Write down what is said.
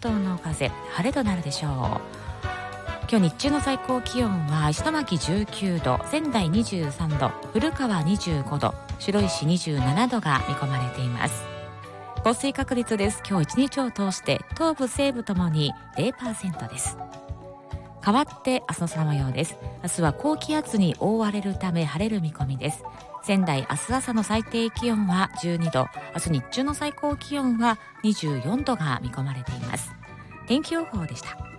東の風、晴れとなるでしょう。今日日中の最高気温は石巻19度、仙台23度、古川25度、白石27度が見込まれています。降水確率です。今日一日を通して東部西部ともに 0% です。変わって明日の空模様です。明日は高気圧に覆われるため晴れる見込みです。仙台明日朝の最低気温は12度、明日日中の最高気温は24度が見込まれています。天気予報でした。